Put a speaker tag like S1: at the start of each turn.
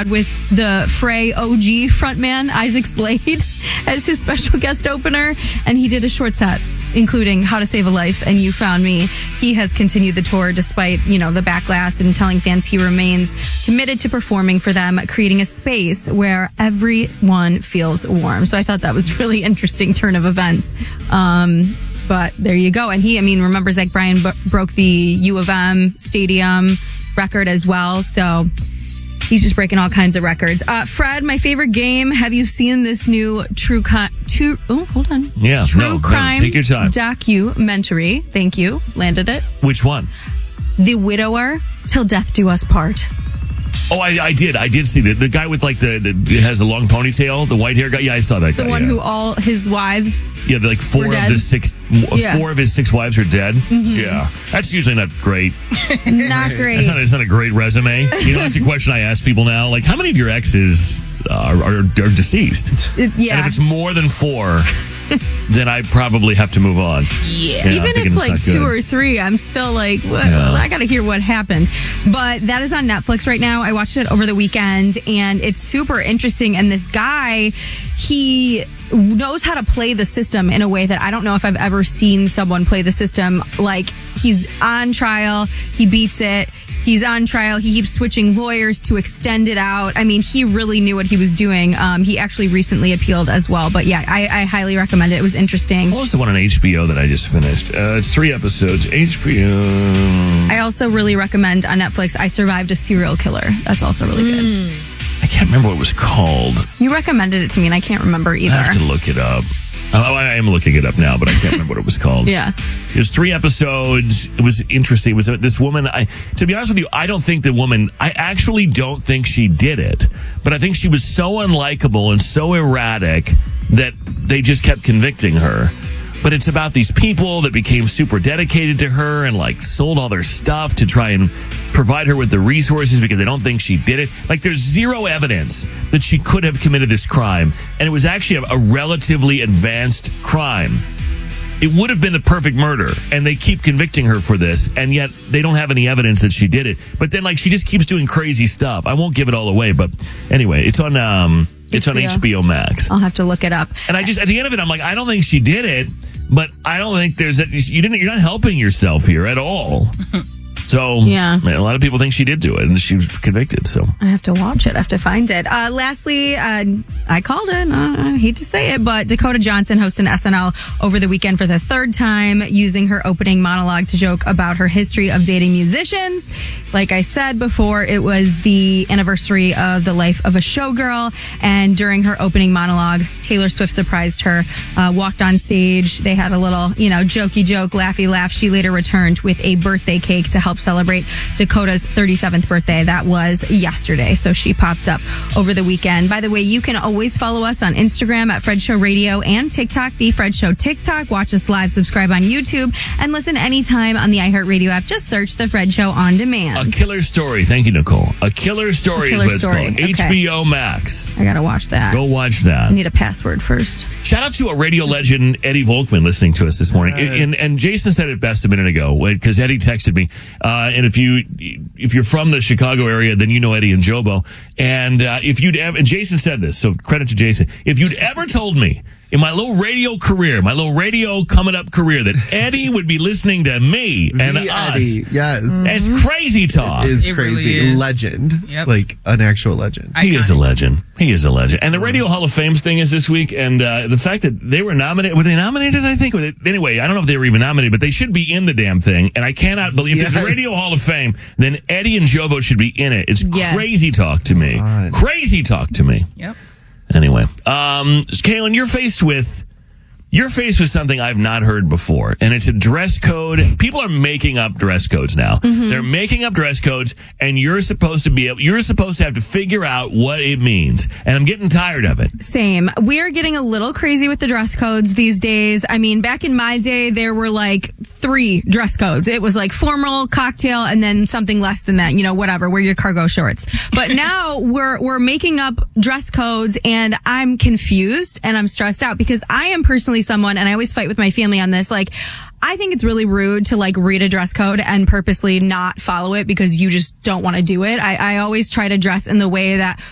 S1: had with the Frey OG frontman, Isaac Slade, as his special guest opener. And he did a short set, including How to Save a Life and You Found Me. He has continued the tour despite, the backlash, and telling fans he remains committed to performing for them, creating a space where everyone feels warm. So I thought that was really interesting turn of events. But there you go. And remember Zach Bryan broke the U of M stadium record as well. So he's just breaking all kinds of records. Fred, my favorite game. Have you seen this new true crime
S2: take your time.
S1: documentary? Thank you. Landed it.
S2: Which one?
S1: The Widower, Till Death Do Us Part.
S2: Oh, I did see the guy with has a long ponytail, the white hair guy. Yeah, I saw that guy.
S1: The one who all his wives.
S2: Yeah, four of the six.
S1: Yeah.
S2: 4 of his 6 wives are dead. Mm-hmm. Yeah, that's usually not great.
S1: Not great.
S2: It's not a great resume. That's a question I ask people now. Like, how many of your exes are deceased?
S1: Yeah.
S2: And if it's more than 4. Then I probably have to move on.
S1: Yeah. Even if 2 or 3, I'm still like, what? Yeah. I got to hear what happened. But that is on Netflix right now. I watched it over the weekend and it's super interesting. And this guy, he knows how to play the system in a way that I don't know if I've ever seen someone play the system. Like, he's on trial, he beats it. He's on trial. He keeps switching lawyers to extend it out. He really knew what he was doing. He actually recently appealed as well. But yeah, I highly recommend it. It was interesting.
S2: What was the one on HBO that I just finished? It's 3 episodes. HBO.
S1: I also really recommend on Netflix, I Survived a Serial Killer. That's also really good.
S2: I can't remember what it was called.
S1: You recommended it to me and I can't remember either.
S2: I have to look it up. I am looking it up now, but I can't remember what it was called.
S1: Yeah.
S2: It was 3 episodes. It was interesting. It was this woman. To be honest with you, I actually don't think she did it, but I think she was so unlikable and so erratic that they just kept convicting her. But it's about these people that became super dedicated to her and sold all their stuff to try and provide her with the resources because they don't think she did it. There's zero evidence that she could have committed this crime. And it was actually a relatively advanced crime. It would have been the perfect murder. And they keep convicting her for this. And yet they don't have any evidence that she did it. But then she just keeps doing crazy stuff. I won't give it all away. But anyway, it's on HBO Max.
S1: I'll have to look it up.
S2: And at the end of it, I'm like, I don't think she did it, but I don't think you're not helping yourself here at all. So,
S1: yeah.
S2: A lot of people think she did do it, and she was convicted, so.
S1: I have to watch it. I have to find it. Lastly, I called it. I hate to say it, but Dakota Johnson hosted SNL over the weekend for the 3rd time, using her opening monologue to joke about her history of dating musicians. Like I said before, it was the anniversary of the life of a showgirl, and during her opening monologue, Taylor Swift surprised her, walked on stage. They had a little, jokey joke, laughy laugh. She later returned with a birthday cake to help celebrate Dakota's 37th birthday. That was yesterday. So she popped up over the weekend. By the way, you can always follow us on Instagram at Fred Show Radio and TikTok, The Fred Show TikTok. Watch us live, subscribe on YouTube, and listen anytime on the iHeartRadio app. Just search The Fred Show on demand.
S2: A killer story. Thank you, Nicole. A killer story is what it's called.
S1: Okay.
S2: HBO Max.
S1: I gotta watch that.
S2: Go watch that.
S1: I need a password first.
S2: Shout out to a radio legend, Eddie Volkman, listening to us this morning. And Jason said it best a minute ago, because Eddie texted me. And if you're from the Chicago area, then you know Eddie and Jobo. And and Jason said this, so credit to Jason. If you'd ever told me in my little radio career, my little radio coming up career, that Eddie would be listening to me and us.
S3: Eddie, yes.
S2: It's crazy talk.
S3: It is crazy. Really is. Legend. Yep. An actual legend.
S2: He is a legend. He is a legend. And the Radio Hall of Fame thing is this week, and the fact that they were nominated, were they nominated, I think? Anyway, I don't know if they were even nominated, but they should be in the damn thing, and I cannot believe if there's a Radio Hall of Fame, then Eddie and Jobo should be in it. It's crazy talk to me. God. Crazy talk to me.
S4: Yep.
S2: Anyway, Kaylin, you're faced with something I've not heard before, and it's a dress code. People are making up dress codes now. Mm-hmm. They're making up dress codes, and you're supposed to have to figure out what it means. And I'm getting tired of it.
S1: Same. We are getting a little crazy with the dress codes these days. Back in my day, there were 3 dress codes. It was formal, cocktail, and then something less than that. Whatever. Wear your cargo shorts. But now we're making up dress codes, and I'm confused and I'm stressed out because I am personally someone, and I always fight with my family on this, I think it's really rude to read a dress code and purposely not follow it because you just don't want to do it. I always try to dress in the way that